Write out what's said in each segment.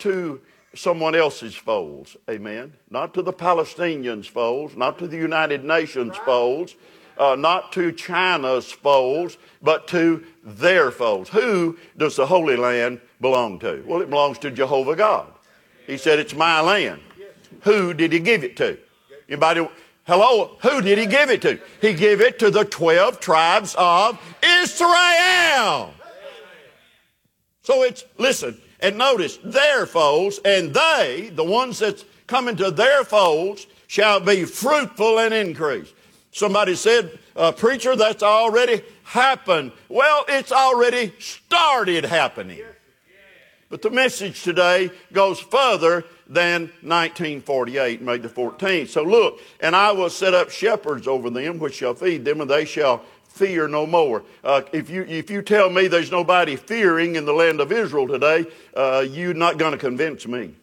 to someone else's foes, amen? Not to the Palestinians' foes, not to the United Nations foes, not to China's foes, but to their foes. Who does the Holy Land belong to? Well, it belongs to Jehovah God. He said, it's my land. Who did he give it to? Anybody? Hello? Who did he give it to? He gave it to the 12 tribes of Israel. So it's, listen, and notice, their foes, and they, the ones that's coming to their foes, shall be fruitful and increase. Somebody said, preacher, that's already happened. Well, it's already started happening. But the message today goes further than 1948, May the 14th. So look, and I will set up shepherds over them, which shall feed them, and they shall fear no more. If you tell me there's nobody fearing in the land of Israel today, you're not going to convince me.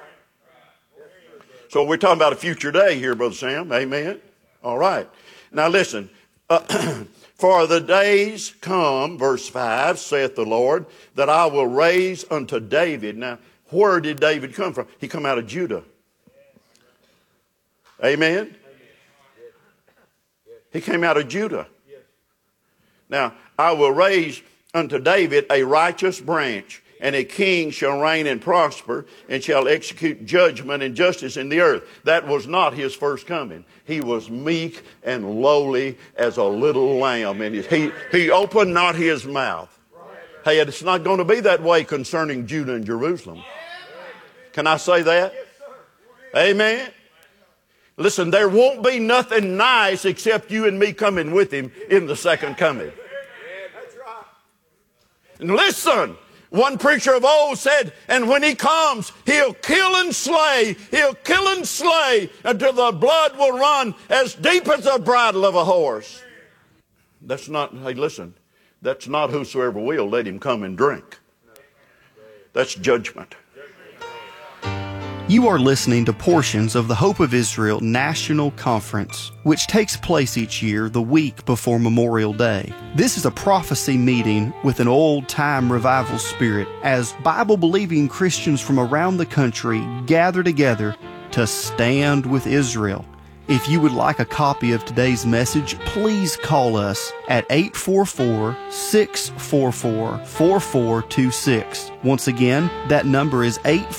So we're talking about a future day here, Brother Sam. Amen. All right. Now listen. For the days come, verse 5, saith the Lord, that I will raise unto David. Now, where did David come from? He come out of Judah. Amen? He came out of Judah. Now, I will raise unto David a righteous branch, and a king shall reign and prosper, and shall execute judgment and justice in the earth. That was not his first coming. He was meek and lowly as a little lamb. And he opened not his mouth. Hey, it's not going to be that way concerning Judah and Jerusalem. Can I say that? Amen. Listen, there won't be nothing nice except you and me coming with him in the second coming. And listen, one preacher of old said, and when he comes, he'll kill and slay. He'll kill and slay until the blood will run as deep as the bridle of a horse. That's not, hey, listen, that's not whosoever will, let him come and drink. That's judgment. You are listening to portions of the Hope of Israel National Conference, which takes place each year the week before Memorial Day. This is a prophecy meeting with an old-time revival spirit as Bible-believing Christians from around the country gather together to stand with Israel. If you would like a copy of today's message, please call us at 844-644-4426. Once again, that number is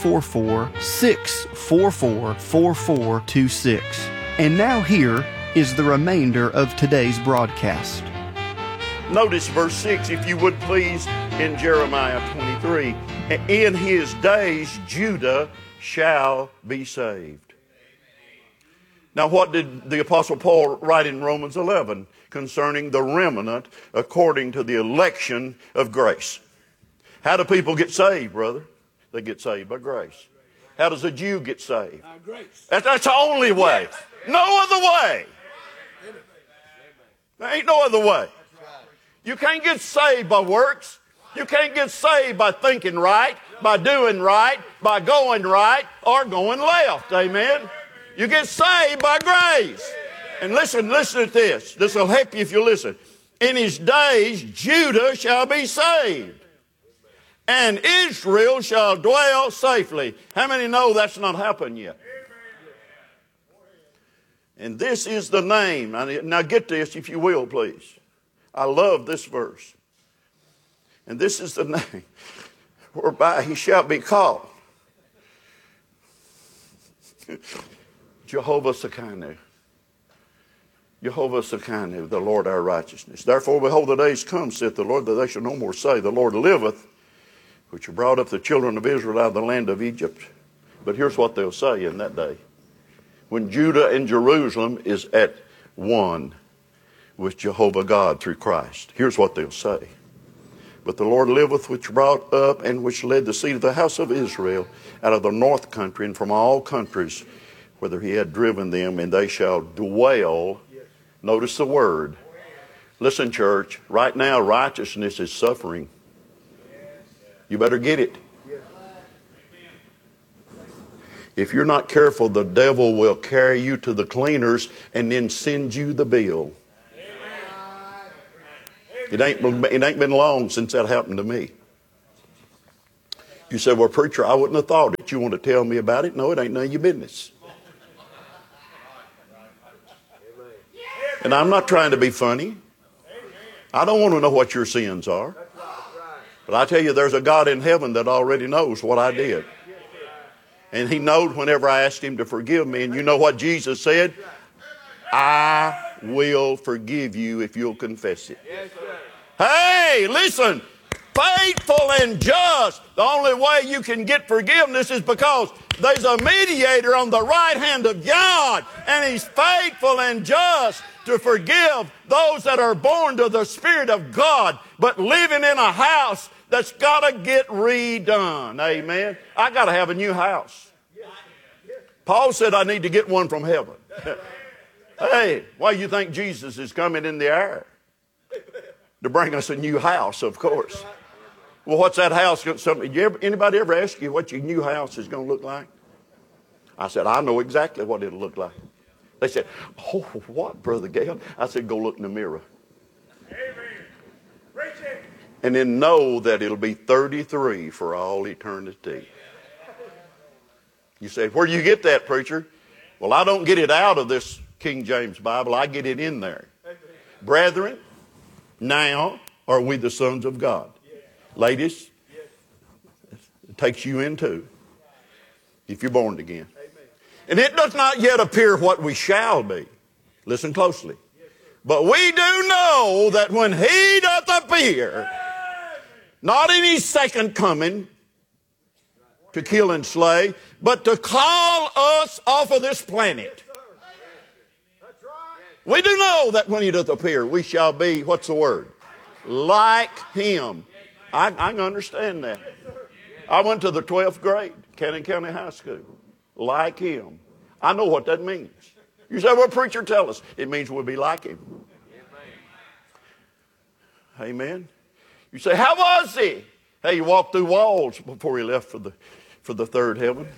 844-644-4426. And now here is the remainder of today's broadcast. Notice verse 6, if you would please, in Jeremiah 23. In his days Judah shall be saved. Now, what did the Apostle Paul write in Romans 11 concerning the remnant according to the election of grace? How do people get saved, brother? They get saved by grace. How does a Jew get saved? Grace. That's the only way. No other way. There ain't no other way. You can't get saved by works. You can't get saved by thinking right, by doing right, by going right, or going left. Amen? You get saved by grace. And listen to this. This will help you if you listen. In his days, Judah shall be saved, and Israel shall dwell safely. How many know that's not happened yet? And this is the name. Now get this, if you will, please. I love this verse. And this is the name whereby he shall be called Jehovah Sekinu. Jehovah Sekinu, the Lord our righteousness. Therefore, behold, the days come, saith the Lord, that they shall no more say, the Lord liveth, which brought up the children of Israel out of the land of Egypt. But here's what they'll say in that day. When Judah and Jerusalem is at one with Jehovah God through Christ. Here's what they'll say. But the Lord liveth, which brought up and which led the seed of the house of Israel out of the north country and from all countries, whether he had driven them, and they shall dwell. Notice the word. Listen, church, right now righteousness is suffering. You better get it. If you're not careful, the devil will carry you to the cleaners and then send you the bill. It ain't been long since that happened to me. You say, well, preacher, I wouldn't have thought it. You want to tell me about it? No, it ain't none of your business. And I'm not trying to be funny. I don't want to know what your sins are. But I tell you, there's a God in heaven that already knows what I did. And he knows whenever I asked him to forgive me. And you know what Jesus said? I will forgive you if you'll confess it. Hey, listen. Faithful and just. The only way you can get forgiveness is because there's a mediator on the right hand of God, and he's faithful and just to forgive those that are born to the Spirit of God, but living in a house that's got to get redone. Amen. I got to have a new house. Paul said I need to get one from heaven. Hey, why do you think Jesus is coming in the air? To bring us a new house, of course. Well, what's that house? Anybody ever ask you what your new house is going to look like? I said, I know exactly what it'll look like. They said, oh, what, Brother Gale? I said, go look in the mirror. Amen. And then know that it'll be 33 for all eternity. You say, where do you get that, preacher? Well, I don't get it out of this King James Bible. I get it in there. Brethren, now are we the sons of God. Ladies, it takes you in too, if you're born again. And it does not yet appear what we shall be. Listen closely. But we do know that when he doth appear, not in his second coming to kill and slay, but to call us off of this planet. We do know that when he doth appear, we shall be, what's the word? Like him. I can understand that. I went to the 12th grade, Cannon County High School. Like him. I know what that means. You say, well, preacher, tell us. It means we'll be like him. Amen. You say, how was he? Hey, he walked through walls before he left for the third heaven.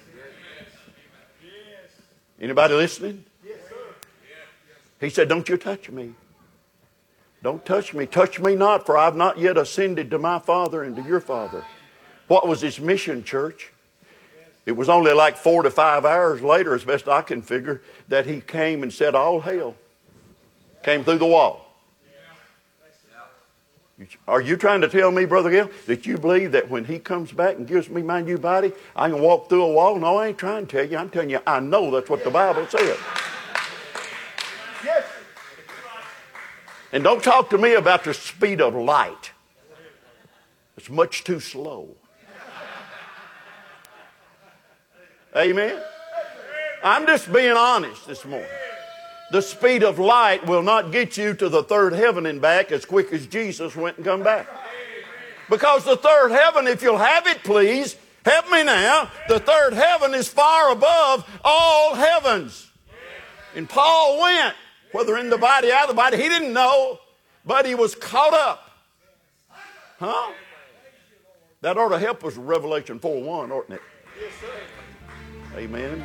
Anybody listening? He said, don't you touch me. Don't touch me. Touch me not, for I've not yet ascended to my Father and to your Father. What was his mission, church? It was only like 4 to 5 hours later, as best I can figure, that he came and said, all hail. Came through the wall. Are you trying to tell me, Brother Gale, that you believe that when he comes back and gives me my new body, I can walk through a wall? No, I ain't trying to tell you. I'm telling you, I know that's what the Bible says. And don't talk to me about the speed of light. It's much too slow. Amen? I'm just being honest this morning. The speed of light will not get you to the third heaven and back as quick as Jesus went and come back. Because the third heaven, if you'll have it, please, help me now, the third heaven is far above all heavens. And Paul went, whether in the body, out of the body, he didn't know, but he was caught up. Huh? That ought to help us with Revelation 4:1, oughtn't it? Yes, sir. Amen.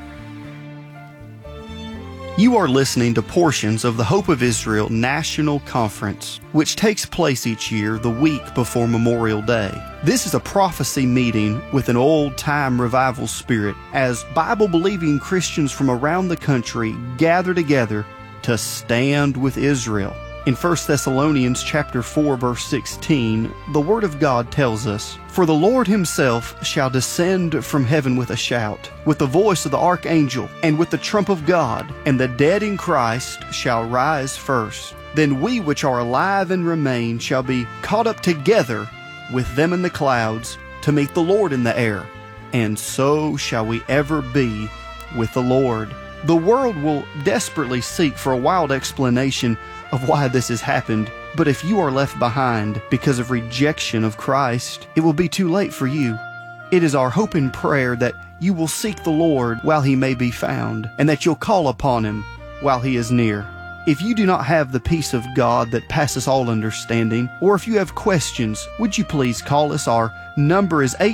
You are listening to portions of the Hope of Israel National Conference, which takes place each year the week before Memorial Day. This is a prophecy meeting with an old-time revival spirit as Bible-believing Christians from around the country gather together to stand with Israel. In 1 Thessalonians chapter 4, verse 16, the Word of God tells us, "For the Lord himself shall descend from heaven with a shout, with the voice of the archangel, and with the trump of God, and the dead in Christ shall rise first. Then we which are alive and remain shall be caught up together with them in the clouds to meet the Lord in the air, and so shall we ever be with the Lord." The world will desperately seek for a wild explanation of why this has happened, but if you are left behind because of rejection of Christ, it will be too late for you. It is our hope and prayer that you will seek the Lord while he may be found, and that you'll call upon him while he is near. If you do not have the peace of God that passes all understanding, or if you have questions, would you please call us? Our number is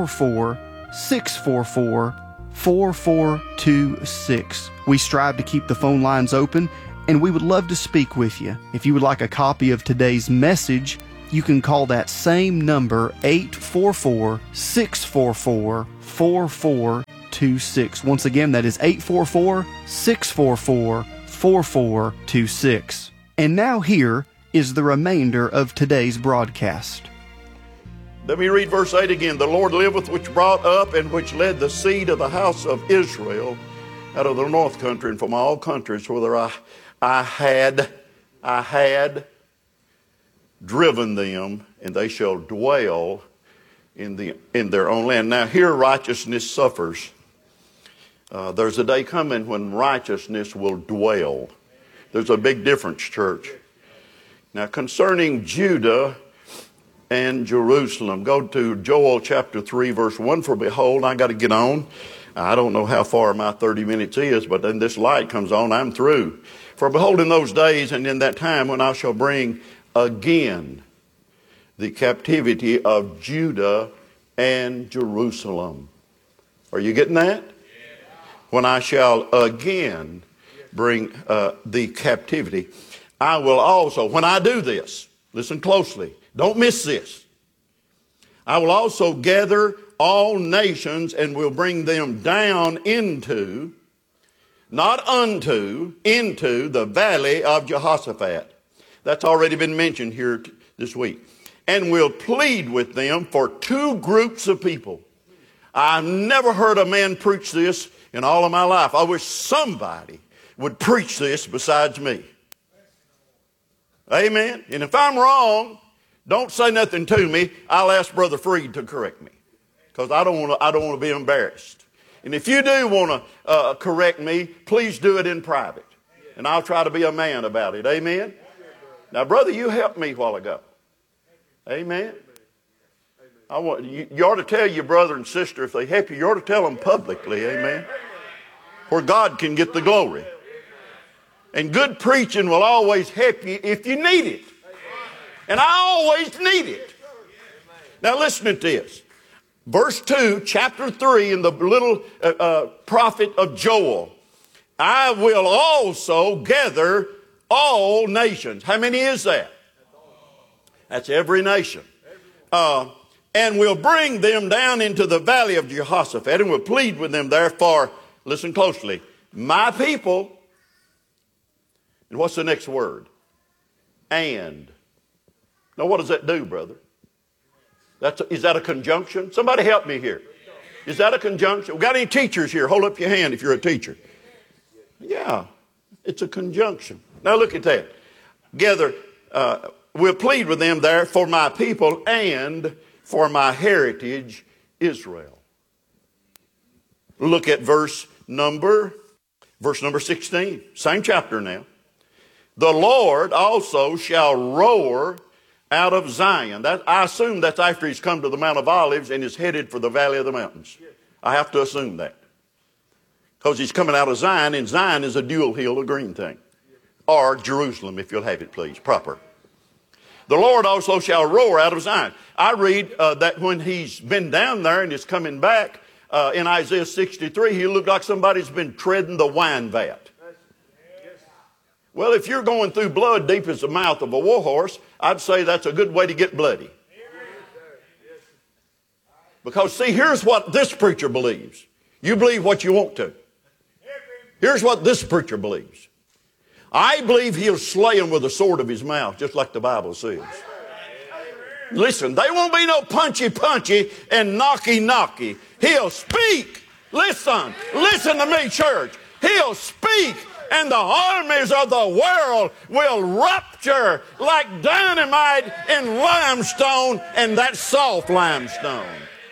844-644-4426. We strive to keep the phone lines open, and we would love to speak with you. If you would like a copy of today's message, you can call that same number 844-644-4426. Once again, that is 844-644-4426. And now here is the remainder of today's broadcast. Let me read verse 8 again. The Lord liveth, which brought up and which led the seed of the house of Israel out of the north country and from all countries, whither I had driven them, and they shall dwell in their own land. Now here righteousness suffers. There's a day coming when righteousness will dwell. There's a big difference, church. Now concerning Judah and Jerusalem, go to Joel chapter 3 verse 1. For behold, I got to get on. I don't know how far my 30 minutes is, but then this light comes on, I'm through. For behold, in those days and in that time when I shall bring again the captivity of Judah and Jerusalem. Are you getting that? When I shall again bring the captivity, I will also, when I do this, listen closely, don't miss this. I will also gather all nations and will bring them down into, not unto, into the valley of Jehoshaphat. That's already been mentioned here this week. And will plead with them for two groups of people. I've never heard a man preach this in all of my life. I wish somebody would preach this besides me. Amen. And if I'm wrong, don't say nothing to me. I'll ask Brother Freed to correct me, because I don't want to be embarrassed. And if you do want to correct me, please do it in private, and I'll try to be a man about it. Amen. Now, brother, you helped me a while ago. Amen. You ought to tell your brother and sister if they help you. You ought to tell them publicly. Amen. Where God can get the glory. And good preaching will always help you if you need it. And I always need it. Now listen to this. Verse 2, chapter 3 in the little prophet of Joel. I will also gather all nations. How many is that? That's every nation. And will bring them down into the valley of Jehoshaphat, and will plead with them therefore, listen closely, my people. And what's the next word? And. Now what does that do, brother? Is that a conjunction? Somebody help me here. Is that a conjunction? We got any teachers here? Hold up your hand if you're a teacher. Yeah, it's a conjunction. Now look at that. Gather, we'll plead with them there for my people and for my heritage, Israel. Look at verse number 16. Same chapter now. The Lord also shall roar out of Zion. I assume that's after he's come to the Mount of Olives and is headed for the valley of the mountains. I have to assume that. Because he's coming out of Zion, and Zion is a dual hill, a green thing. Or Jerusalem, if you'll have it, please, proper. The Lord also shall roar out of Zion. I read that when he's been down there and is coming back in Isaiah 63, he looked like somebody's been treading the wine vat. Well, if you're going through blood deep as the mouth of a war horse, I'd say that's a good way to get bloody. Because, see, here's what this preacher believes. You believe what you want to. Here's what this preacher believes. I believe he'll slay him with the sword of his mouth, just like the Bible says. Listen, they won't be no punchy and knocky. He'll speak. Listen to me, church. He'll speak. And the armies of the world will rupture like dynamite in limestone, and that soft limestone.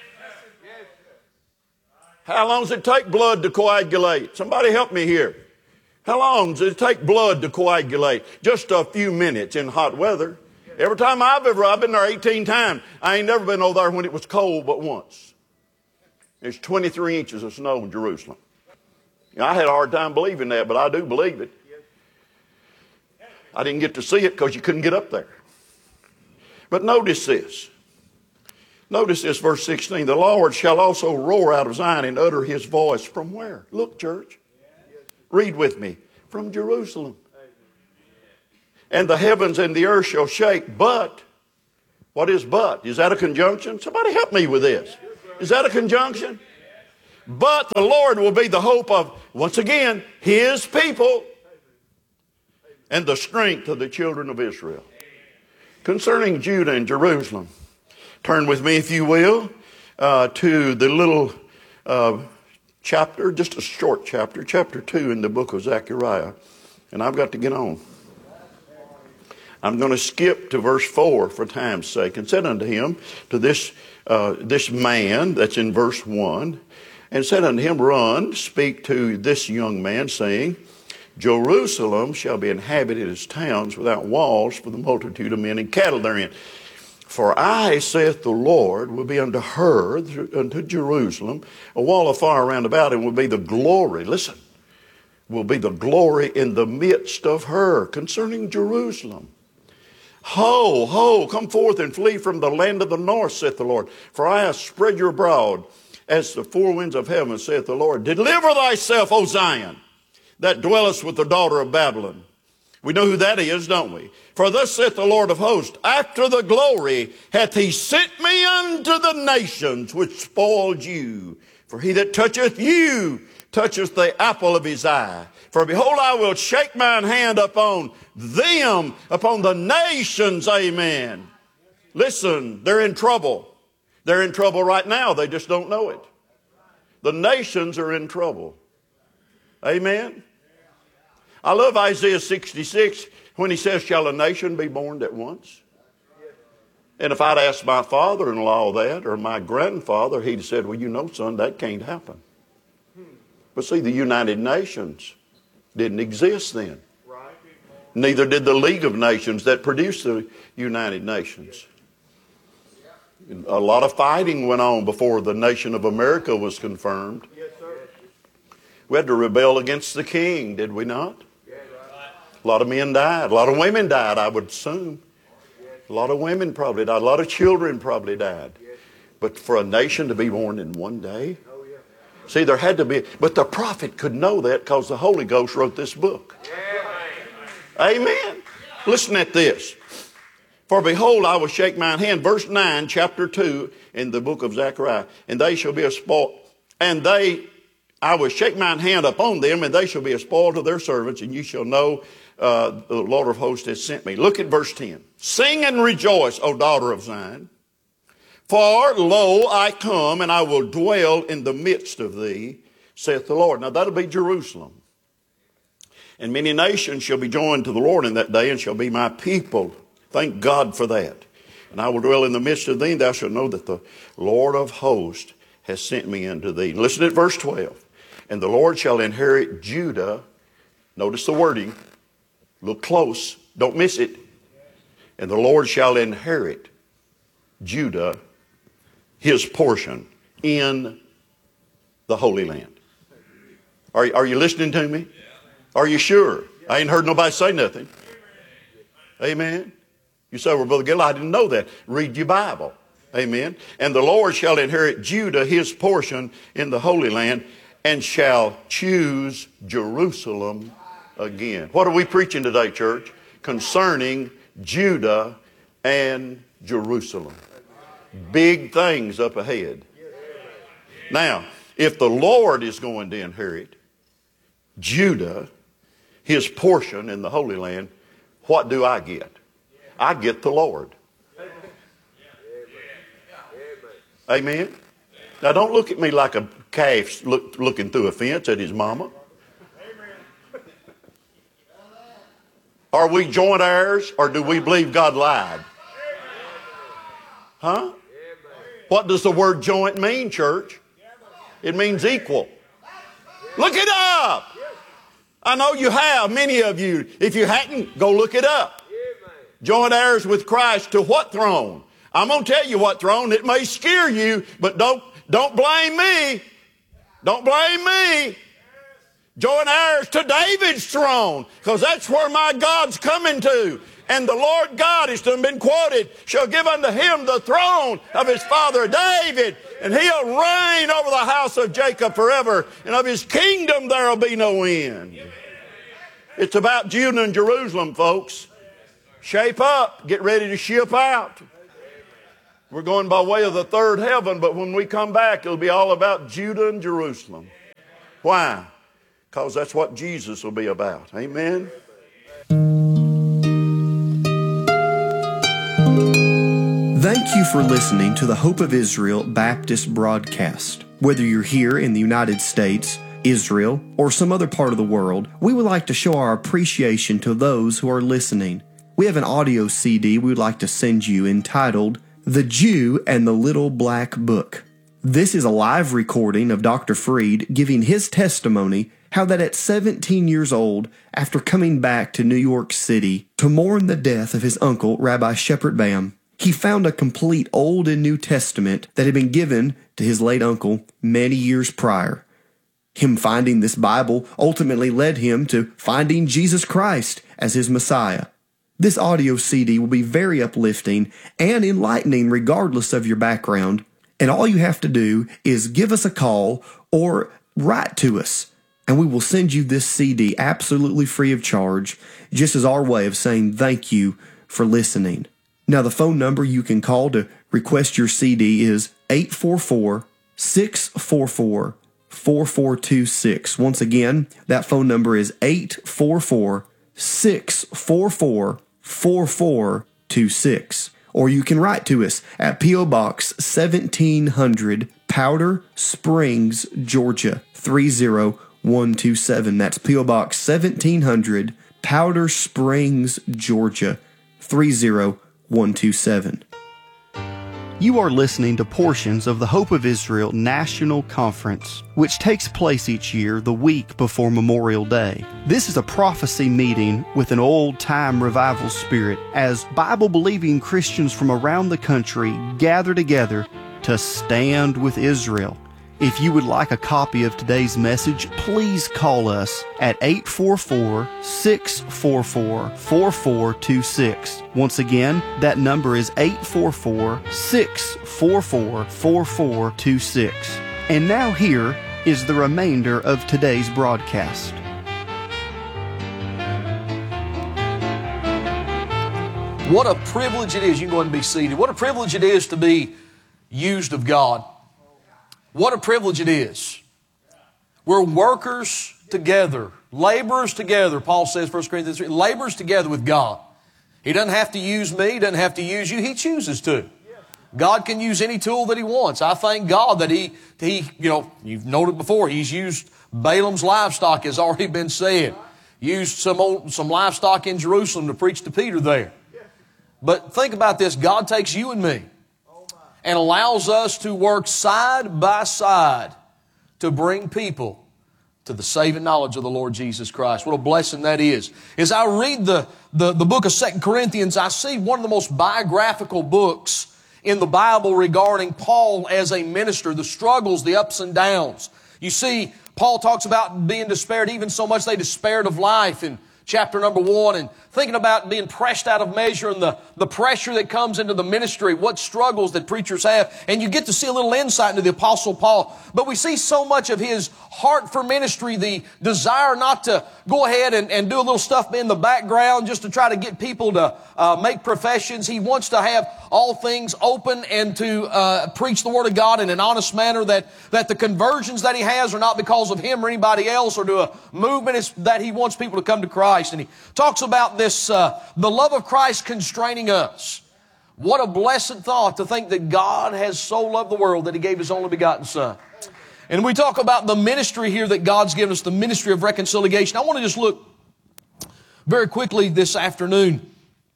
How long does it take blood to coagulate? Somebody help me here. How long does it take blood to coagulate? Just a few minutes in hot weather. Every time I've been there 18 times. I ain't never been over there when it was cold but once. There's 23 inches of snow in Jerusalem. I had a hard time believing that, but I do believe it. I didn't get to see it because you couldn't get up there. But notice this. Notice this, verse 16. The Lord shall also roar out of Zion and utter his voice. From where? Look, church. Read with me. From Jerusalem. And the heavens and the earth shall shake, but What is but? Is that a conjunction? Somebody help me with this. Is that a conjunction? But the Lord will be the hope of, once again, His people and the strength of the children of Israel. Concerning Judah and Jerusalem, turn with me, if you will, to the little chapter, just a short chapter, chapter 2 in the book of Zechariah. And I've got to get on. I'm going to skip to verse 4 for time's sake. And said unto him, to this man that's in verse 1, and said unto him, run, speak to this young man, saying, Jerusalem shall be inhabited as towns without walls for the multitude of men and cattle therein. For I, saith the Lord, will be unto her, unto Jerusalem, a wall of fire round about, and will be the glory, listen, will be the glory in the midst of her. Concerning Jerusalem, ho, ho, come forth and flee from the land of the north, saith the Lord. For I have spread you abroad as the four winds of heaven, saith the Lord. Deliver thyself, O Zion, that dwellest with the daughter of Babylon. We know who that is, don't we? For thus saith the Lord of hosts, after the glory hath he sent me unto the nations which spoiled you. For he that toucheth you toucheth the apple of his eye. For behold, I will shake mine hand upon them, upon the nations, amen. Listen, they're in trouble. They're in trouble right now. They just don't know it. The nations are in trouble. Amen. I love Isaiah 66 when he says, shall a nation be born at once? And if I'd asked my father-in-law that, or my grandfather, he'd have said, well, you know, son, that can't happen. But see, the United Nations didn't exist then. Neither did the League of Nations that produced the United Nations. A lot of fighting went on before the nation of America was confirmed. We had to rebel against the king, did we not? A lot of men died. A lot of women died, I would assume. A lot of women probably died. A lot of children probably died. But for a nation to be born in one day? See, there had to be. But the prophet could know that because the Holy Ghost wrote this book. Amen. Listen at this. For behold, I will shake mine hand. Verse 9, chapter 2 in the book of Zechariah. And they shall be a spoil. I will shake mine hand upon them, and they shall be a spoil to their servants, and you shall know the Lord of hosts has sent me. Look at verse 10. Sing and rejoice, O daughter of Zion. For lo, I come, and I will dwell in the midst of thee, saith the Lord. Now that'll be Jerusalem. And many nations shall be joined to the Lord in that day, and shall be my people. Thank God for that. And I will dwell in the midst of thee, and thou shalt know that the Lord of hosts has sent me unto thee. Listen at verse 12. And the Lord shall inherit Judah. Notice the wording. Look close. Don't miss it. And the Lord shall inherit Judah, his portion, in the Holy Land. Are you listening to me? Are you sure? I ain't heard nobody say nothing. Amen. You say, well, Brother Gill, I didn't know that. Read your Bible. Amen. And the Lord shall inherit Judah, his portion, in the Holy Land, and shall choose Jerusalem again. What are we preaching today, church? Concerning Judah and Jerusalem. Big things up ahead. Now, if the Lord is going to inherit Judah, his portion in the Holy Land, what do I get? I get the Lord. Amen. Now don't look at me like a calf looking through a fence at his mama. Are we joint heirs, or do we believe God lied? Huh? What does the word joint mean, church? It means equal. Look it up. I know you have, many of you. If you hadn't, go look it up. Joint heirs with Christ to what throne? I'm going to tell you what throne. It may scare you, but don't blame me. Don't blame me. Joint heirs to David's throne, because that's where my God's coming to. And the Lord God is to have been quoted, shall give unto him the throne of his father David, and he'll reign over the house of Jacob forever, and of his kingdom there will be no end. It's about Judah and Jerusalem, folks. Shape up. Get ready to ship out. We're going by way of the third heaven, but when we come back, it'll be all about Judah and Jerusalem. Why? Because that's what Jesus will be about. Amen? Thank you for listening to the Hope of Israel Baptist broadcast. Whether you're here in the United States, Israel, or some other part of the world, we would like to show our appreciation to those who are listening. We have an audio CD we would like to send you entitled, The Jew and the Little Black Book. This is a live recording of Dr. Freed giving his testimony how that at 17 years old, after coming back to New York City to mourn the death of his uncle, Rabbi Shepard Bam, he found a complete Old and New Testament that had been given to his late uncle many years prior. Him finding this Bible ultimately led him to finding Jesus Christ as his Messiah. This audio CD will be very uplifting and enlightening regardless of your background, and all you have to do is give us a call or write to us, and we will send you this CD absolutely free of charge, just as our way of saying thank you for listening. Now, the phone number you can call to request your CD is 844-644-4426. Once again, that phone number is 844-644-4426. Or you can write to us at P.O. Box 1700, Powder Springs, Georgia, 30127. That's P.O. Box 1700, Powder Springs, Georgia, 30127. You are listening to portions of the Hope of Israel National Conference, which takes place each year the week before Memorial Day. This is a prophecy meeting with an old-time revival spirit as Bible-believing Christians from around the country gather together to stand with Israel. If you would like a copy of today's message, please call us at 844-644-4426. Once again, that number is 844-644-4426. And now here is the remainder of today's broadcast. What a privilege it is. You can go ahead and be seated. What a privilege it is to be used of God. What a privilege it is. We're workers together, laborers together. Paul says, 1 Corinthians 3, laborers together with God. He doesn't have to use me, He doesn't have to use you. He chooses to. God can use any tool that He wants. I thank God that He you've noted before, He's used Balaam's livestock, has already been said. Used some livestock in Jerusalem to preach to Peter there. But think about this. God takes you and me and allows us to work side by side to bring people to the saving knowledge of the Lord Jesus Christ. What a blessing that is. As I read the book of 2 Corinthians, I see one of the most biographical books in the Bible regarding Paul as a minister, the struggles, the ups and downs. You see, Paul talks about being despaired, even so much they despaired of life in chapter number 1, and thinking about being pressed out of measure and the pressure that comes into the ministry, what struggles that preachers have. And you get to see a little insight into the Apostle Paul. But we see so much of his heart for ministry, the desire not to go ahead and do a little stuff in the background just to try to get people to make professions. He wants to have all things open and to preach the Word of God in an honest manner, that the conversions that he has are not because of him or anybody else or to a movement. It's that he wants people to come to Christ. And he talks about this, the love of Christ constraining us. What a blessed thought to think that God has so loved the world that He gave His only begotten Son. And we talk about the ministry here that God's given us, the ministry of reconciliation. I want to just look very quickly this afternoon.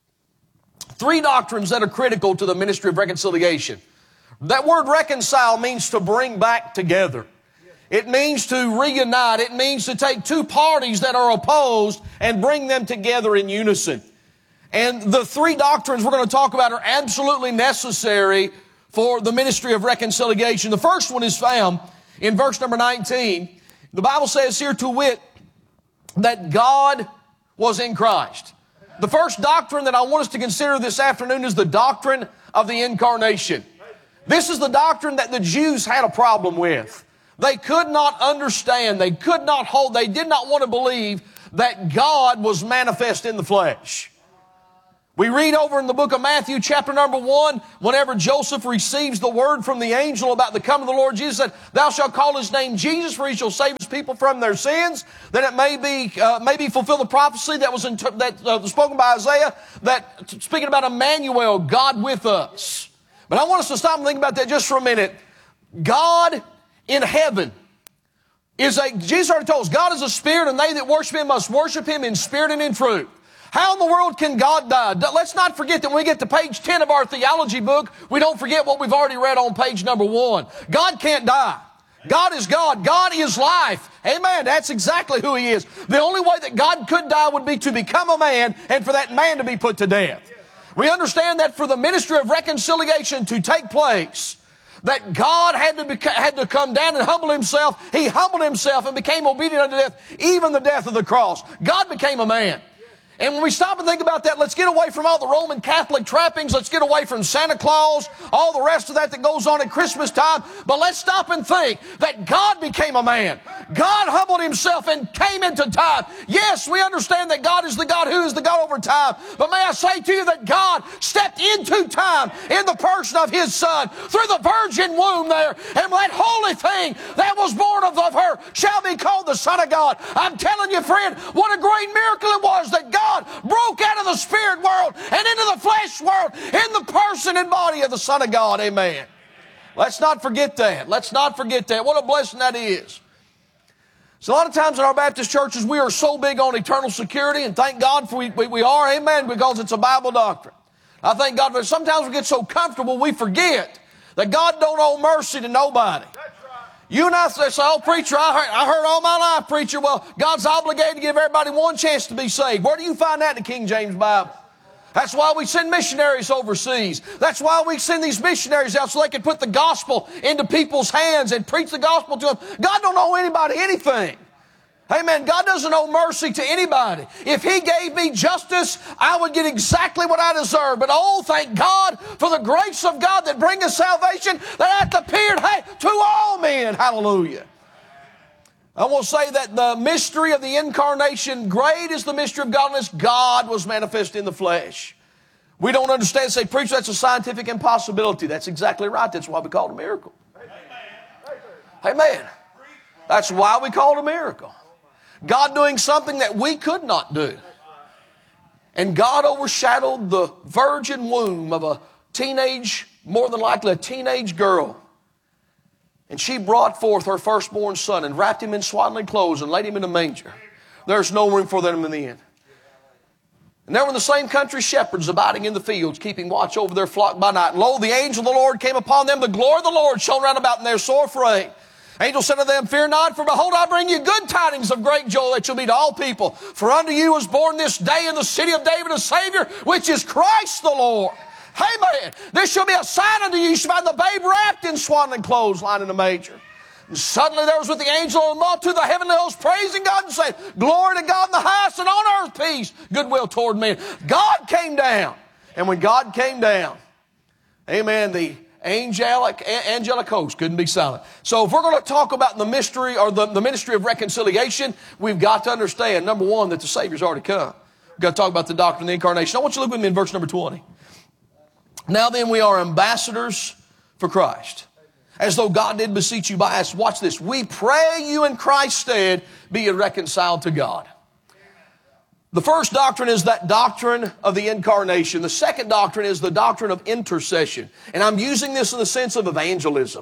3 doctrines that are critical to the ministry of reconciliation. That word reconcile means to bring back together. It means to reunite. It means to take 2 parties that are opposed and bring them together in unison. And the 3 doctrines we're going to talk about are absolutely necessary for the ministry of reconciliation. The first one is found in verse number 19. The Bible says here, to wit, that God was in Christ. The first doctrine that I want us to consider this afternoon is the doctrine of the incarnation. This is the doctrine that the Jews had a problem with. They could not understand, they could not hold, they did not want to believe that God was manifest in the flesh. We read over in the book of Matthew, chapter number 1, whenever Joseph receives the word from the angel about the coming of the Lord Jesus, said, "Thou shalt call his name Jesus, for he shall save his people from their sins." Then it may be fulfill the prophecy that was spoken by Isaiah, that speaking about Emmanuel, God with us. But I want us to stop and think about that just for a minute. God in heaven Jesus already told us, God is a spirit, and they that worship him must worship him in spirit and in truth. How in the world can God die? Let's not forget that when we get to page 10 of our theology book, we don't forget what we've already read on page number 1. God can't die. God is God. God is life. Amen. That's exactly who he is. The only way that God could die would be to become a man and for that man to be put to death. We understand that for the ministry of reconciliation to take place, that God had to come down and humble himself. He humbled himself and became obedient unto death, even the death of the cross. God became a man. And when we stop and think about that, let's get away from all the Roman Catholic trappings. Let's get away from Santa Claus, all the rest of that goes on at Christmas time. But let's stop and think that God became a man. God humbled himself and came into time. Yes, we understand that God is the God who is the God over time. But may I say to you that God stepped into time in the person of his Son through the virgin womb there. And that holy thing that was born of her shall be called the Son of God. I'm telling you, friend, what a great miracle it was that God broke out of the spirit world and into the flesh world in the person and body of the Son of God. Amen. Let's not forget that. Let's not forget that. What a blessing that is. So a lot of times in our Baptist churches, we are so big on eternal security, and thank God for we are, amen, because it's a Bible doctrine. I thank God for it. Sometimes we get so comfortable we forget that God don't owe mercy to nobody. You and I say, "Oh, preacher, I heard all my life, preacher." Well, God's obligated to give everybody one chance to be saved. Where do you find that in the King James Bible? That's why we send missionaries overseas. That's why we send these missionaries out so they can put the gospel into people's hands and preach the gospel to them. God don't owe anybody anything. Amen. God doesn't owe mercy to anybody. If he gave me justice, I would get exactly what I deserve. But oh, thank God for the grace of God that bringeth salvation that hath appeared to all men. Hallelujah. I will say that the mystery of the incarnation, great is the mystery of godliness. God was manifest in the flesh. We don't understand, say, "Preacher, that's a scientific impossibility." That's exactly right. That's why we call it a miracle. Amen. That's why we call it a miracle. God doing something that we could not do. And God overshadowed the virgin womb of a more than likely a teenage girl. And she brought forth her firstborn son and wrapped him in swaddling clothes and laid him in a manger. There's no room for them in the inn. And there were in the same country shepherds abiding in the fields, keeping watch over their flock by night. And lo, the angel of the Lord came upon them. The glory of the Lord shone round about, and they were sore afraid. Angel said to them, "Fear not, for behold, I bring you good tidings of great joy that shall be to all people. For unto you was born this day in the city of David a Savior, which is Christ the Lord." Amen. "This shall be a sign unto you. You shall find the babe wrapped in swaddling clothes, lying in a manger." And suddenly there was with the angel a multitude of the heavenly hosts praising God and saying, "Glory to God in the highest, and on earth peace, goodwill toward men." God came down. And when God came down, amen, the angelic host couldn't be silent. So if we're going to talk about the mystery or the ministry of reconciliation, we've got to understand, number one, that the Savior's already come. We've got to talk about the doctrine of the incarnation. I want you to look with me in verse number 20. "Now then, we are ambassadors for Christ, as though God did beseech you by us." Watch this. "We pray you in Christ's stead, be ye reconciled to God." The first doctrine is that doctrine of the incarnation. The second doctrine is the doctrine of intercession. And I'm using this in the sense of evangelism.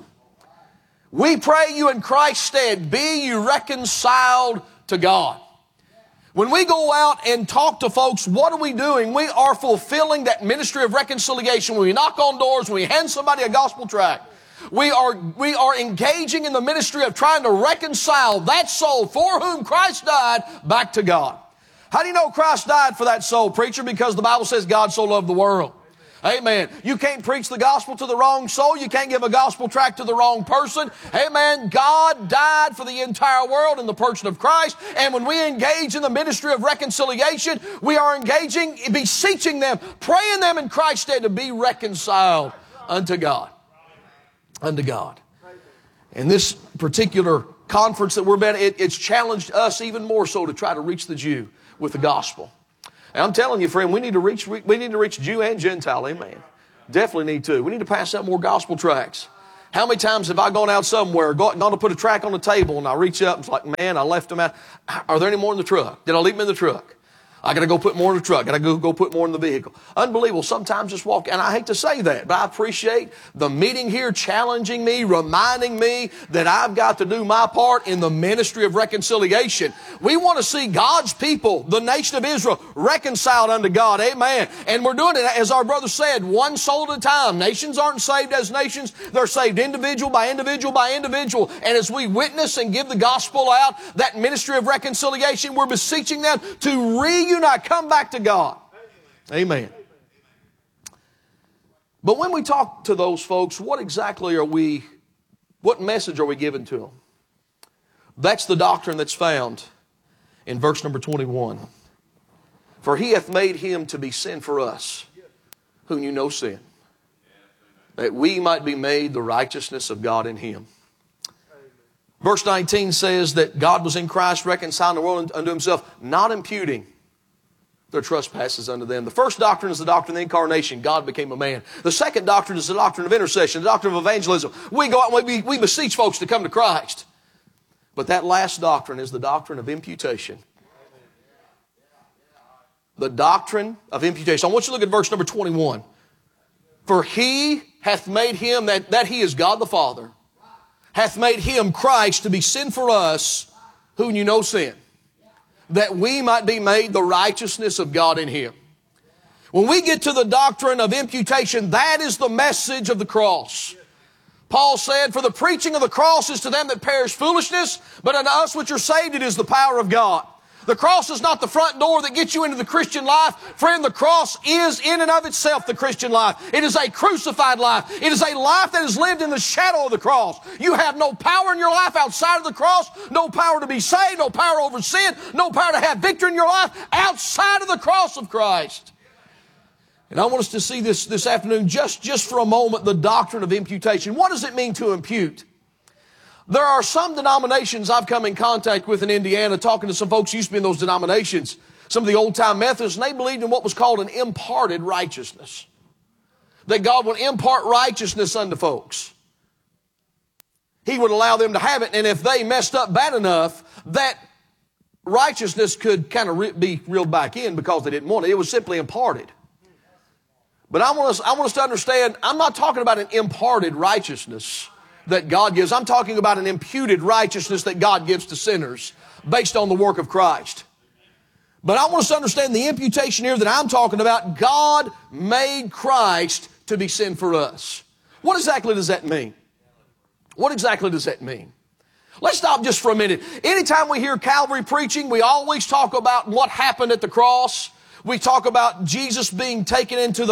We pray you in Christ's stead, be you reconciled to God. When we go out and talk to folks, what are we doing? We are fulfilling that ministry of reconciliation. When we knock on doors, when we hand somebody a gospel tract, we are engaging in the ministry of trying to reconcile that soul for whom Christ died back to God. How do you know Christ died for that soul, preacher? Because the Bible says God so loved the world. Amen. You can't preach the gospel to the wrong soul. You can't give a gospel tract to the wrong person. Amen. God died for the entire world in the person of Christ. And when we engage in the ministry of reconciliation, we are engaging, beseeching them, praying them in Christ's stead to be reconciled unto God. Unto God. And this particular conference that we're at, it's challenged us even more so to try to reach the Jew with the gospel. And I'm telling you, friend, we need to reach Jew and Gentile. Amen. Definitely need to. We need to pass out more gospel tracts. How many times have I gone out somewhere, gone to put a tract on the table, and I reach up and it's like, man, I left them out. Are there any more in the truck? Did I leave them in the truck? I got to go put more in the truck. Got to go put more in the vehicle. Unbelievable. Sometimes just walk, and I hate to say that, but I appreciate the meeting here challenging me, reminding me that I've got to do my part in the ministry of reconciliation. We want to see God's people, the nation of Israel, reconciled unto God. Amen. And we're doing it, as our brother said, one soul at a time. Nations aren't saved as nations. They're saved individual by individual by individual. And as we witness and give the gospel out, that ministry of reconciliation, we're beseeching them to reunite, come back to God. Amen. But when we talk to those folks, what message are we giving to them? That's the doctrine that's found in verse number 21. For he hath made him to be sin for us, who knew no sin, that we might be made the righteousness of God in him. Verse 19 says that God was in Christ reconciling the world unto himself, not imputing their trespasses unto them. The first doctrine is the doctrine of the incarnation. God became a man. The second doctrine is the doctrine of intercession, the doctrine of evangelism. We go out and we beseech folks to come to Christ. But that last doctrine is the doctrine of imputation. The doctrine of imputation. I want you to look at verse number 21. For he hath made him, that he is God the Father, hath made him, Christ, to be sin for us, who knew no sin, that we might be made the righteousness of God in him. When we get to the doctrine of imputation, that is the message of the cross. Paul said, for the preaching of the cross is to them that perish foolishness, but unto us which are saved it is the power of God. The cross is not the front door that gets you into the Christian life. Friend, the cross is in and of itself the Christian life. It is a crucified life. It is a life that is lived in the shadow of the cross. You have no power in your life outside of the cross, no power to be saved, no power over sin, no power to have victory in your life outside of the cross of Christ. And I want us to see this afternoon, just for a moment, the doctrine of imputation. What does it mean to impute? There are some denominations I've come in contact with in Indiana, talking to some folks who used to be in those denominations, some of the old-time Methodists, and they believed in what was called an imparted righteousness. That God would impart righteousness unto folks. He would allow them to have it, and if they messed up bad enough, that righteousness could kind of be reeled back in because they didn't want it. It was simply imparted. But I want us to understand, I'm not talking about an imparted righteousness that God gives. I'm talking about an imputed righteousness that God gives to sinners based on the work of Christ. But I want us to understand the imputation here that I'm talking about. God made Christ to be sin for us. What exactly does that mean? What exactly does that mean? Let's stop just for a minute. Anytime we hear Calvary preaching, we always talk about what happened at the cross. We talk about Jesus being taken into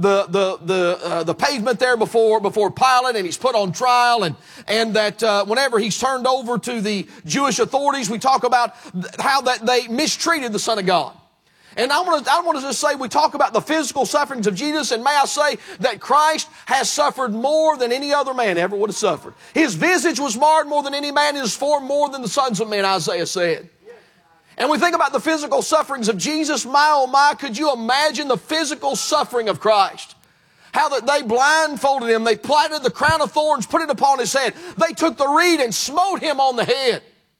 the pavement there before Pilate, and he's put on trial, and that whenever he's turned over to the Jewish authorities, we talk about how that they mistreated the Son of God. And I want to just say, we talk about the physical sufferings of Jesus, and may I say that Christ has suffered more than any other man ever would have suffered. His visage was marred more than any man, his form more than the sons of men, Isaiah said. And we think about the physical sufferings of Jesus. My, oh my, could you imagine the physical suffering of Christ? How that they blindfolded him, they plaited the crown of thorns, put it upon his head. They took the reed and smote him on the head.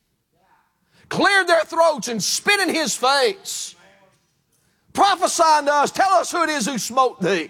Cleared their throats and spit in his face. Prophesying to us, tell us who it is who smote thee.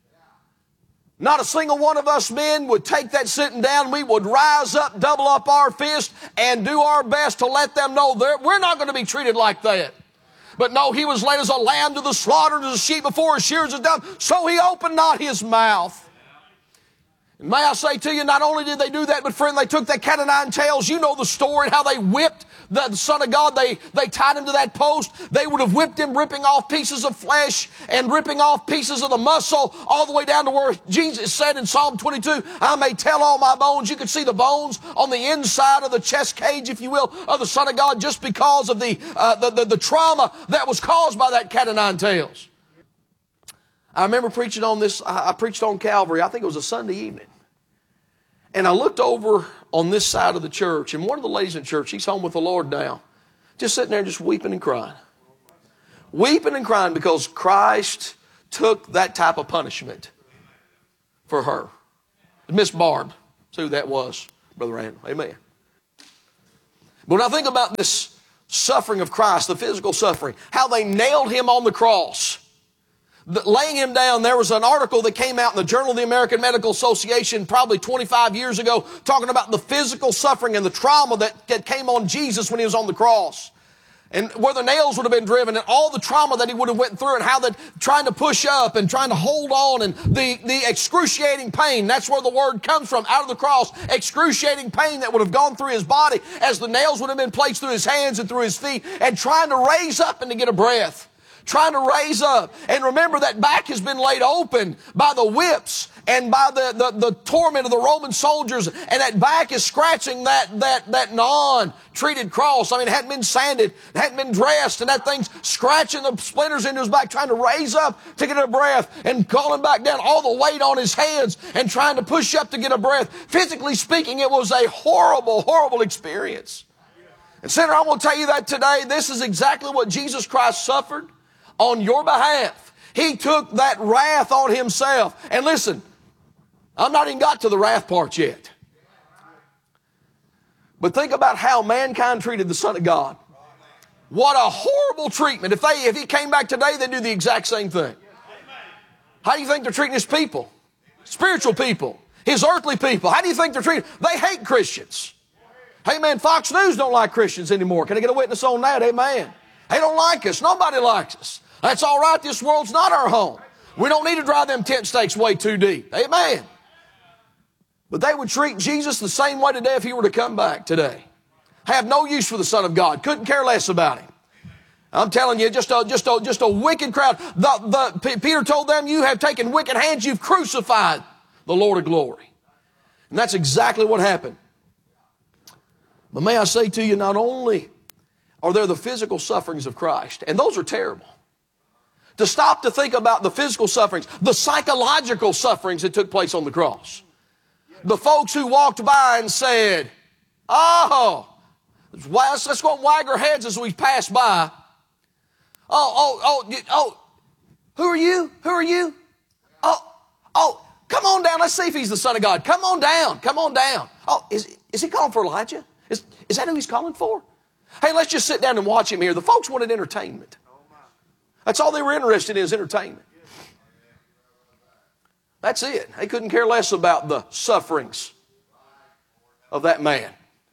Not a single one of us men would take that sitting down. We would rise up, double up our fist, and do our best to let them know we're not going to be treated like that. But no, he was led as a lamb to the slaughter, as a sheep before his shears is dumb, so he opened not his mouth. And may I say to you, not only did they do that, but friend, they took that cat of nine tails. You know the story, how they whipped the Son of God. They tied him to that post. They would have whipped him, ripping off pieces of flesh and ripping off pieces of the muscle, all the way down to where Jesus said in Psalm 22, I may tell all my bones. You could see the bones on the inside of the chest cage, if you will, of the Son of God, just because of the trauma that was caused by that cat of nine tails. I remember preaching on this. I preached on Calvary. I think it was a Sunday evening. And I looked over on this side of the church, and one of the ladies in church, she's home with the Lord now, just sitting there just weeping and crying. weeping and crying because Christ took that type of punishment for her. Miss Barb, that's who that was, Brother Randall. Amen. But when I think about this suffering of Christ, the physical suffering, how they nailed him on the cross, laying him down, there was an article that came out in the Journal of the American Medical Association probably 25 years ago talking about the physical suffering and the trauma that came on Jesus when he was on the cross. And where the nails would have been driven and all the trauma that he would have went through and how that trying to push up and trying to hold on and the excruciating pain. That's where the word comes from, out of the cross. Excruciating pain that would have gone through his body as the nails would have been placed through his hands and through his feet and trying to raise up and to get a breath. Trying to raise up. And remember that back has been laid open by the whips and by the torment of the Roman soldiers. And that back is scratching that non-treated cross. I mean, it hadn't been sanded, it hadn't been dressed, and that thing's scratching the splinters into his back, trying to raise up to get a breath and calling back down, all the weight on his hands and trying to push up to get a breath. Physically speaking, it was a horrible, horrible experience. And sinner, I want to tell you that today, this is exactly what Jesus Christ suffered on your behalf. He took that wrath on himself. And listen, I'm not even got to the wrath part yet. But think about how mankind treated the Son of God. What a horrible treatment. If he came back today, they'd do the exact same thing. How do you think they're treating his people? Spiritual people. His earthly people. How do you think they're treating? They hate Christians. Hey man, Fox News don't like Christians anymore. Can I get a witness on that? Amen. They don't like us. Nobody likes us. That's all right. This world's not our home. We don't need to drive them tent stakes way too deep. Amen. But they would treat Jesus the same way today if he were to come back today. Have no use for the Son of God. Couldn't care less about him. I'm telling you, just a wicked crowd. Peter told them, you have taken wicked hands. You've crucified the Lord of glory. And that's exactly what happened. But may I say to you, not only are there the physical sufferings of Christ, and those are terrible. To stop to think about the physical sufferings, the psychological sufferings that took place on the cross. The folks who walked by and said, oh, let's go and wag our heads as we pass by. Oh, who are you? Who are you? Oh, come on down. Let's see if he's the Son of God. Come on down. Come on down. Oh, is he calling for Elijah? Is that who he's calling for? Hey, let's just sit down and watch him here. The folks wanted entertainment. That's all they were interested in is entertainment. That's it. They couldn't care less about the sufferings of that man.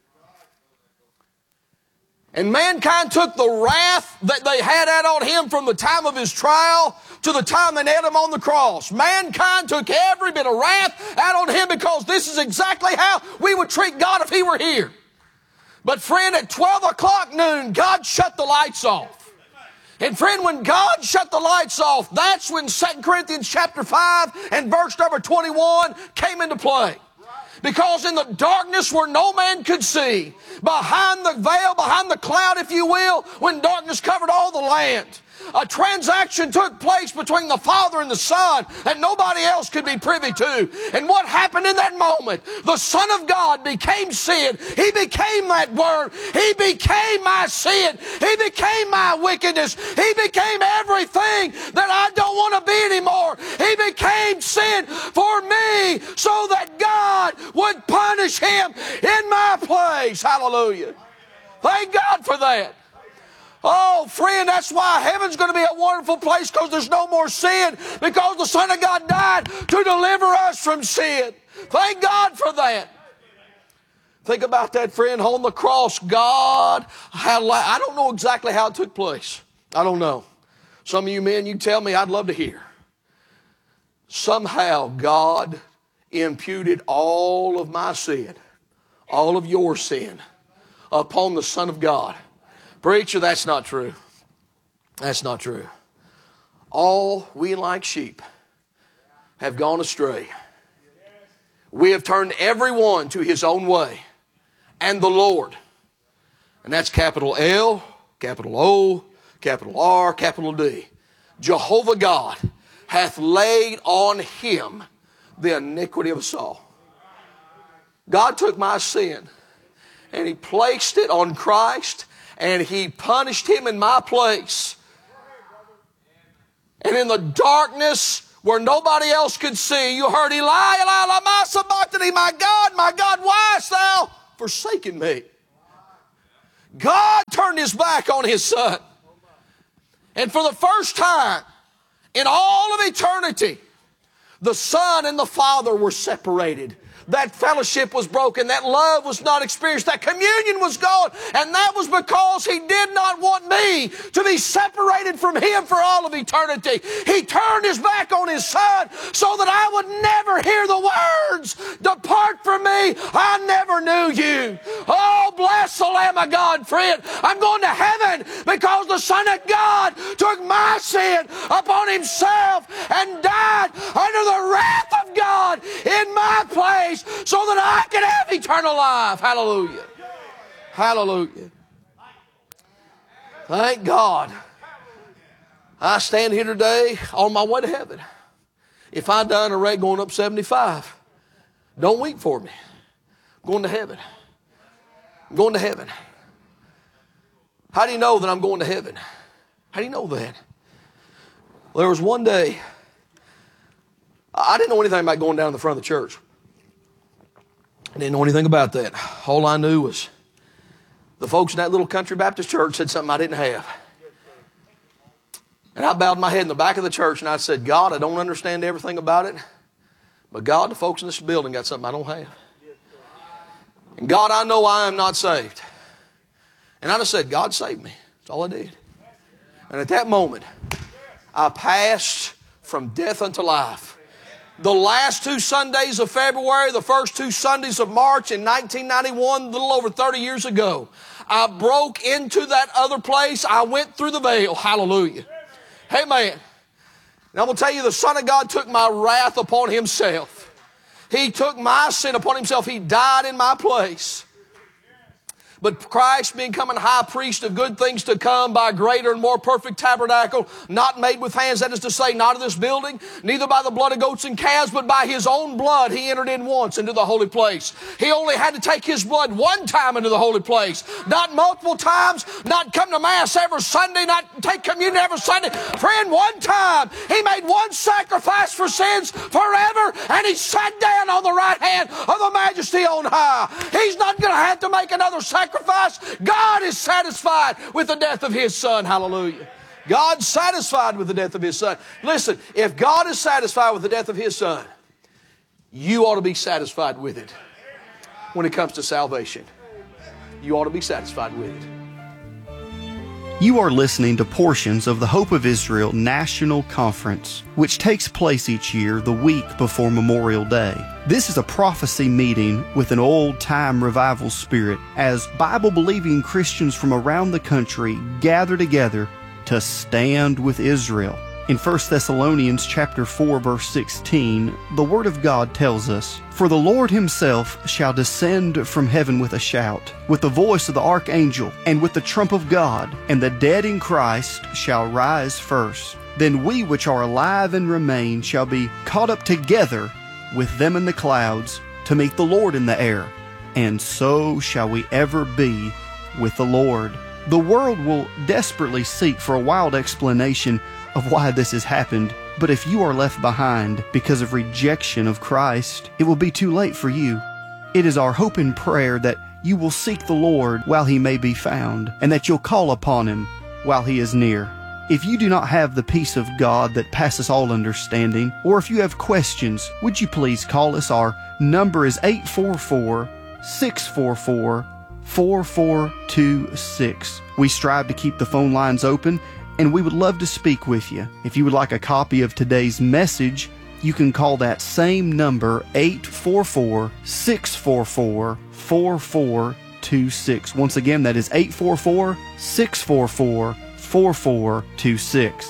And mankind took the wrath that they had out on him from the time of his trial to the time they nailed him on the cross. Mankind took every bit of wrath out on him because this is exactly how we would treat God if he were here. But friend, at 12 o'clock noon, God shut the lights off. And friend, when God shut the lights off, that's when 2 Corinthians chapter 5 and verse number 21 came into play. Because in the darkness where no man could see, behind the veil, behind the cloud, if you will, when darkness covered all the land, a transaction took place between the Father and the Son that nobody else could be privy to. And what happened in that moment? The Son of God became sin. He became that Word. He became my sin. He became my wickedness. He became everything that I don't want to be anymore. He became sin for me so that God would punish him in my place. Hallelujah. Thank God for that. Oh, friend, that's why heaven's going to be a wonderful place, because there's no more sin, because the Son of God died to deliver us from sin. Thank God for that. Think about that, friend. On the cross, God had, I don't know exactly how it took place. I don't know. Some of you men, you tell me, I'd love to hear. Somehow God imputed all of my sin, all of your sin, upon the Son of God. Preacher, that's not true. That's not true. All we like sheep have gone astray. We have turned everyone to his own way. And the Lord, and that's capital L, capital O, capital R, capital D, Jehovah God hath laid on him the iniquity of us all. God took my sin and he placed it on Christ, and he punished him in my place. And in the darkness where nobody else could see, you heard, Eli, Eli, lama sabachthani, my God, why hast thou forsaken me? God turned his back on his son. And for the first time in all of eternity, the Son and the Father were separated. That fellowship was broken. That love was not experienced. That communion was gone. And that was because He did not want me to be separated from Him for all of eternity. He turned His back on His Son so that I would never hear the words, "Depart from me, I never knew you." Oh, bless the Lamb of God, friend. I'm going to heaven because the Son of God took my sin upon Himself and died under the wrath of God in my place, so that I can have eternal life. Hallelujah. Hallelujah. Thank God. I stand here today on my way to heaven. If I die in a wreck going up 75, don't weep for me. I'm going to heaven. I'm going to heaven. How do you know that I'm going to heaven? How do you know that? Well, there was one day, I didn't know anything about going down to the front of the church. I didn't know anything about that. All I knew was the folks in that little country Baptist church said something I didn't have. And I bowed my head in the back of the church and I said, God, I don't understand everything about it, but God, the folks in this building got something I don't have. And God, I know I am not saved. And I just said, God, save me. That's all I did. And at that moment, I passed from death unto life. The last 2 Sundays of February, the first 2 Sundays of March in 1991, a little over 30 years ago, I broke into that other place. I went through the veil. Hallelujah. Amen. And I'm going to tell you, the Son of God took my wrath upon Himself. He took my sin upon Himself. He died in my place. But Christ, becoming high priest of good things to come by a greater and more perfect tabernacle, not made with hands, that is to say, not of this building, neither by the blood of goats and calves, but by His own blood He entered in once into the holy place. He only had to take His blood one time into the holy place, not multiple times, not come to Mass every Sunday, not take communion every Sunday. Friend, one time He made one sacrifice for sins forever, and He sat down on the right hand of the Majesty on high. He's not going to have to make another sacrifice. God is satisfied with the death of His Son. Hallelujah. God's satisfied with the death of His Son. Listen, if God is satisfied with the death of His Son, you ought to be satisfied with it. When it comes to salvation, you ought to be satisfied with it. You are listening to portions of the Hope of Israel National Conference, which takes place each year the week before Memorial Day. This is a prophecy meeting with an old-time revival spirit as Bible-believing Christians from around the country gather together to stand with Israel. In 1 Thessalonians chapter 4, verse 16, the Word of God tells us, "For the Lord Himself shall descend from heaven with a shout, with the voice of the archangel, and with the trump of God, and the dead in Christ shall rise first. Then we which are alive and remain shall be caught up together with them in the clouds to meet the Lord in the air, and so shall we ever be with the Lord." The world will desperately seek for a wild explanation of why this has happened, but if you are left behind because of rejection of Christ, it will be too late for you. It is our hope and prayer that you will seek the Lord while He may be found, and that you'll call upon Him while He is near. If you do not have the peace of God that passes all understanding, or if you have questions, would you please call us? Our number is 844-644-4426. We strive to keep the phone lines open, and we would love to speak with you. If you would like a copy of today's message, you can call that same number, 844-644-4426. Once again, that is 844-644-4426.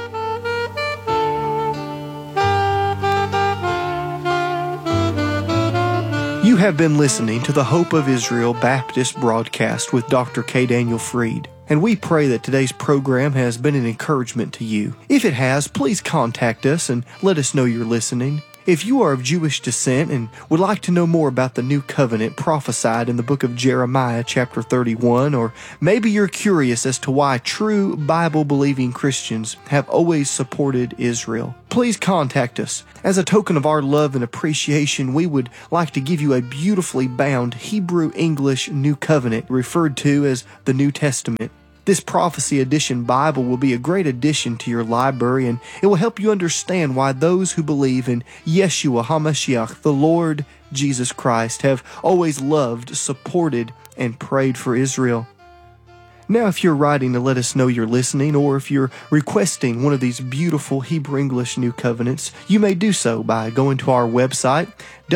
You have been listening to the Hope of Israel Baptist broadcast with Dr. K. Daniel Fried, and we pray that today's program has been an encouragement to you. If it has, please contact us and let us know you're listening. If you are of Jewish descent and would like to know more about the new covenant prophesied in the book of Jeremiah chapter 31, or maybe you're curious as to why true Bible-believing Christians have always supported Israel, please contact us. As a token of our love and appreciation, we would like to give you a beautifully bound Hebrew-English New Covenant referred to as the New Testament. This Prophecy Edition Bible will be a great addition to your library, and it will help you understand why those who believe in Yeshua HaMashiach, the Lord Jesus Christ, have always loved, supported, and prayed for Israel. Now, if you're writing to let us know you're listening, or if you're requesting one of these beautiful Hebrew-English New Covenants, you may do so by going to our website,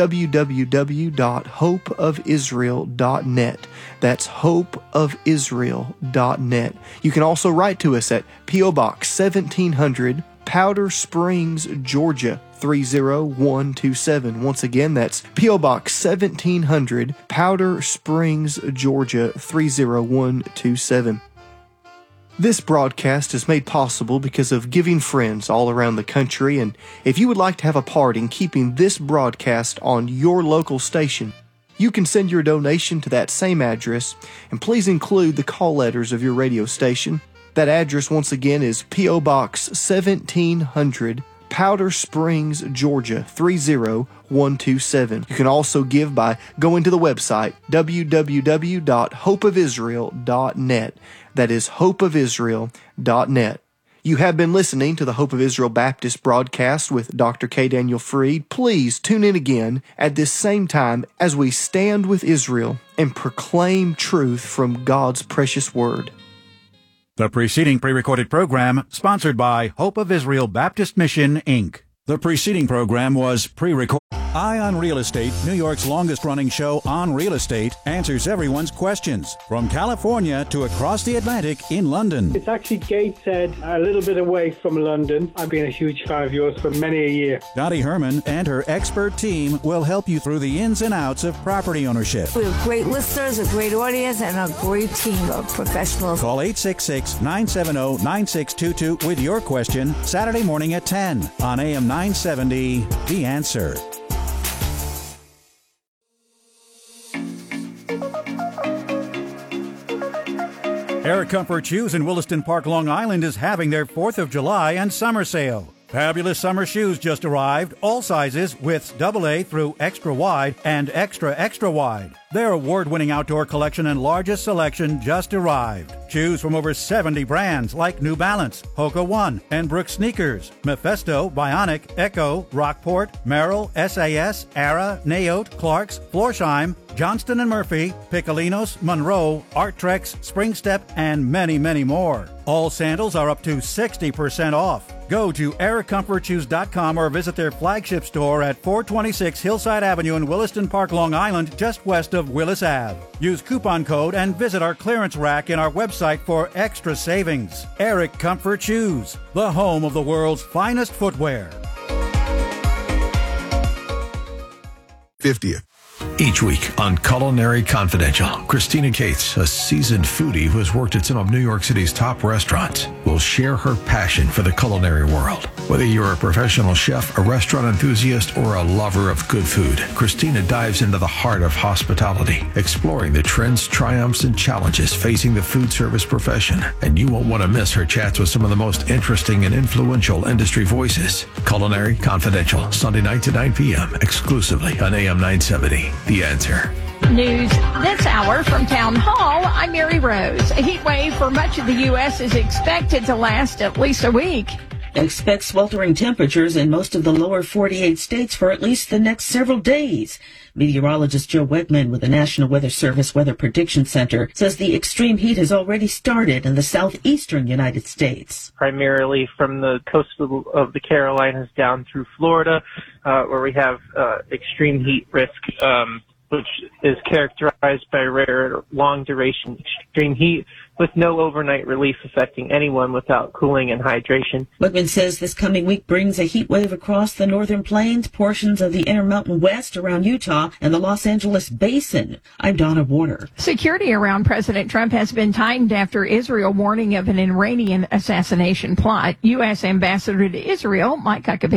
www.hopeofisrael.net. That's hopeofisrael.net. You can also write to us at P.O. Box 1700, Powder Springs, Georgia 30127. Once again, that's P.O. Box 1700, Powder Springs, Georgia 30127. This broadcast is made possible because of giving friends all around the country, and if you would like to have a part in keeping this broadcast on your local station, you can send your donation to that same address, and please include the call letters of your radio station. That address, once again, is P.O. Box 1700, Powder Springs, Georgia 30127. You can also give by going to the website, www.hopeofisrael.net. That is hopeofisrael.net. You have been listening to the Hope of Israel Baptist broadcast with Dr. K. Daniel Fried. Please tune in again at this same time as we stand with Israel and proclaim truth from God's precious word. The preceding pre-recorded program sponsored by Hope of Israel Baptist Mission, Inc. The preceding program was pre-recorded. Eye on Real Estate, New York's longest-running show on real estate, answers everyone's questions from California to across the Atlantic in London. It's actually Gateshead, a little bit away from London. I've been a huge fan of yours for many a year. Dottie Herman and her expert team will help you through the ins and outs of property ownership. We have great listeners, a great audience, and a great team of professionals. Call 866-970-9622 with your question Saturday morning at 10 on AM 970, The Answer. Air Comfort Shoes in Williston Park, Long Island is having their 4th of July and summer sale. Fabulous summer shoes just arrived, all sizes, widths AA through extra wide and extra wide. Their award-winning outdoor collection and largest selection just arrived. Choose from over 70 brands like New Balance, Hoka One, and Brooks Sneakers, Mephisto, Bionic, Echo, Rockport, Merrill, SAS, Ara, Naote, Clarks, Florsheim, Johnston & Murphy, Piccolinos, Monroe, Arttrex, Springstep, and many, many more. All sandals are up to 60% off. Go to AirComfortShoes.com or visit their flagship store at 426 Hillside Avenue in Williston Park, Long Island, just west of Willis Ave. Use coupon code and visit our clearance rack in our website for extra savings. Eric Comfort Shoes, the home of the world's finest footwear. 50th. Each week on Culinary Confidential, Christina Cates, a seasoned foodie who has worked at some of New York City's top restaurants, will share her passion for the culinary world. Whether you're a professional chef, a restaurant enthusiast, or a lover of good food, Christina dives into the heart of hospitality, exploring the trends, triumphs, and challenges facing the food service profession. And you won't want to miss her chats with some of the most interesting and influential industry voices. Culinary Confidential, Sunday nights at 9 p.m., exclusively on AM 970. The Answer. News this hour from Town Hall. I'm Mary Rose. A heat wave for much of the U.S. is expected to last at least a week. Expect sweltering temperatures in most of the lower 48 states for at least the next several days. Meteorologist Joe Wegman with the National Weather Service Weather Prediction Center says the extreme heat has already started in the southeastern United States. Primarily from the coast of the Carolinas down through Florida, where we have extreme heat risk, which is characterized by rare long-duration extreme heat with no overnight relief affecting anyone without cooling and hydration. Wegman says this coming week brings a heat wave across the northern plains, portions of the Intermountain West around Utah, and the Los Angeles Basin. I'm Donna Warner. Security around President Trump has been tightened after Israel warning of an Iranian assassination plot. U.S. Ambassador to Israel, Mike Huckabee.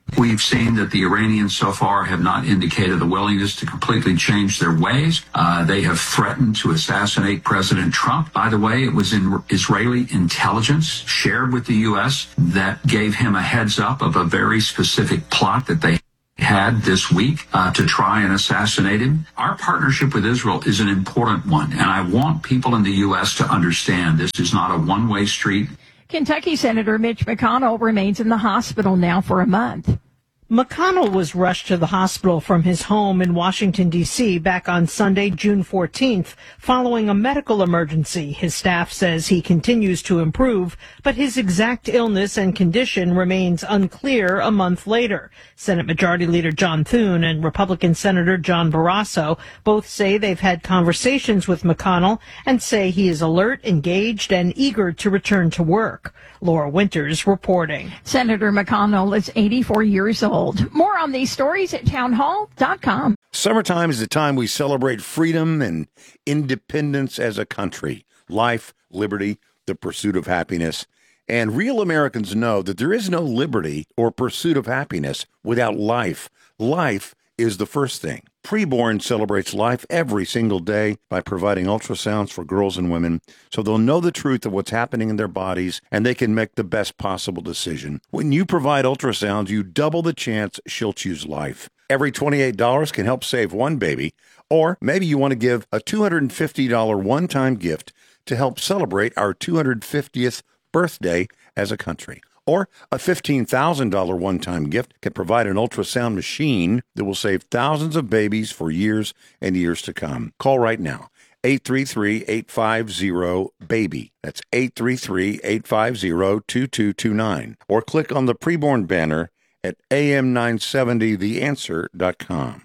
We've seen that the Iranians so far have not indicated a willingness to completely change their ways. They have threatened to assassinate President Trump. By the way, it was in Israeli intelligence shared with the U.S. that gave him a heads up of a very specific plot that they had this week to try and assassinate him. Our partnership with Israel is an important one, and I want people in the U.S. to understand this is not a one-way street. Kentucky Senator Mitch McConnell remains in the hospital now for a month. McConnell was rushed to the hospital from his home in Washington, D.C. back on Sunday, June 14th, following a medical emergency. His staff says he continues to improve, but his exact illness and condition remains unclear a month later. Senate Majority Leader John Thune and Republican Senator John Barrasso both say they've had conversations with McConnell and say he is alert, engaged, and eager to return to work. Laura Winters reporting. Senator McConnell is 84 years old. More on these stories at townhall.com. Summertime is the time we celebrate freedom and independence as a country. Life, liberty, the pursuit of happiness. And real Americans know that there is no liberty or pursuit of happiness without life. Life is the first thing. Preborn celebrates life every single day by providing ultrasounds for girls and women so they'll know the truth of what's happening in their bodies and they can make the best possible decision. When you provide ultrasounds, you double the chance she'll choose life. Every $28 can help save one baby, or maybe you want to give a $250 one-time gift to help celebrate our 250th birthday as a country. Or a $15,000 one-time gift can provide an ultrasound machine that will save thousands of babies for years and years to come. Call right now, 833-850-BABY. That's 833-850-2229. Or click on the preborn banner at am970theanswer.com.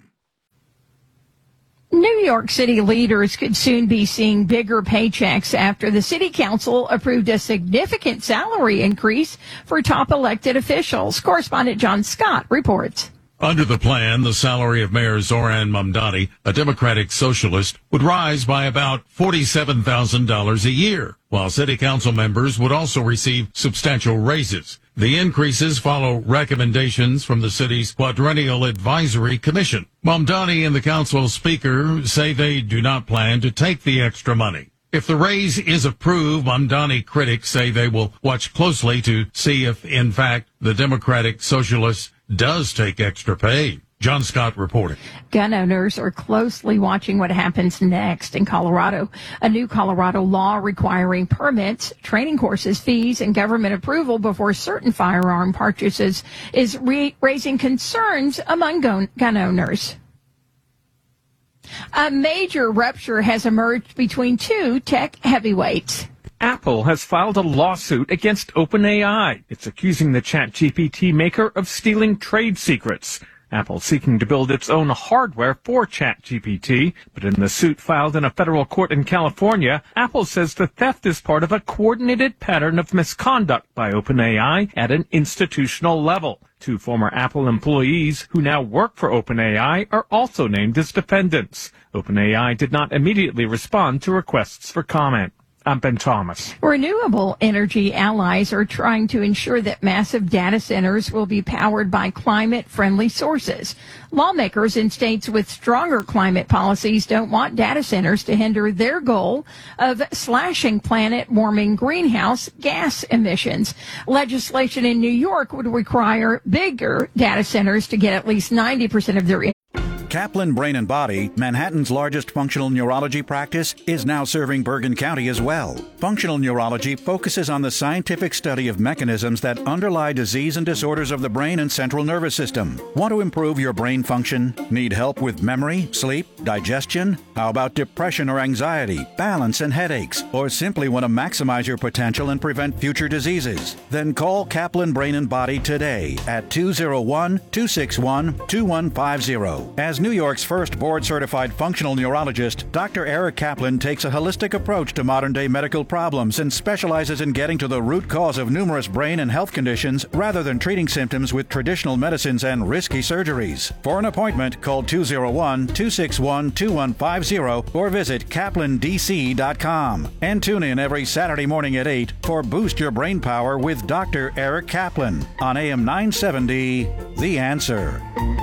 New York City leaders could soon be seeing bigger paychecks after the city council approved a significant salary increase for top elected officials. Correspondent John Scott reports. Under the plan, the salary of Mayor Zoran Mamdani, a Democratic socialist, would rise by about $47,000 a year, while city council members would also receive substantial raises. The increases follow recommendations from the city's Quadrennial Advisory Commission. Mamdani and the council speaker say they do not plan to take the extra money. If the raise is approved, Mamdani critics say they will watch closely to see if, in fact, the Democratic Socialist does take extra pay. John Scott reporting. Gun owners are closely watching what happens next in Colorado. A new Colorado law requiring permits, training courses, fees, and government approval before certain firearm purchases is raising concerns among gun owners. A major rupture has emerged between two tech heavyweights. Apple has filed a lawsuit against OpenAI. It's accusing the ChatGPT maker of stealing trade secrets. Apple seeking to build its own hardware for ChatGPT, but in the suit filed in a federal court in California, Apple says the theft is part of a coordinated pattern of misconduct by OpenAI at an institutional level. Two former Apple employees who now work for OpenAI are also named as defendants. OpenAI did not immediately respond to requests for comment. I'm Ben Thomas. Renewable energy allies are trying to ensure that massive data centers will be powered by climate-friendly sources. Lawmakers in states with stronger climate policies don't want data centers to hinder their goal of slashing planet-warming greenhouse gas emissions. Legislation in New York would require bigger data centers to get at least 90% of their Kaplan Brain and Body, Manhattan's largest functional neurology practice, is now serving Bergen County as well. Functional neurology focuses on the scientific study of mechanisms that underlie disease and disorders of the brain and central nervous system. Want to improve your brain function? Need help with memory, sleep, digestion? How about depression or anxiety, balance and headaches? Or simply want to maximize your potential and prevent future diseases? Then call Kaplan Brain and Body today at 201-261-2150. As New York's first board-certified functional neurologist, Dr. Eric Kaplan takes a holistic approach to modern-day medical problems and specializes in getting to the root cause of numerous brain and health conditions rather than treating symptoms with traditional medicines and risky surgeries. For an appointment, call 201-261-2150 or visit kaplandc.com. And tune in every Saturday morning at 8 for Boost Your Brain Power with Dr. Eric Kaplan on AM 970, The Answer.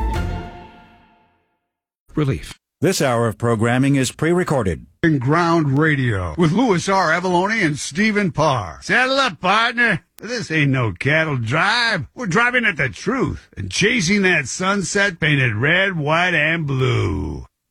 Relief. This hour of programming is pre-recorded. Ground Radio with Louis R. Avalone and Stephen Parr. Saddle up, partner. This ain't no cattle drive. We're driving at the truth and chasing that sunset painted red, white, and blue.